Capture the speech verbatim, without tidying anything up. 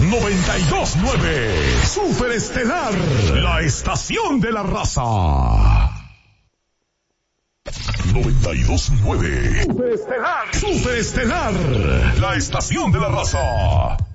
noventa y dos punto nueve. Superestelar, la estación de la raza. noventa y dos punto nueve. Superestelar, Superestelar, la estación de la raza.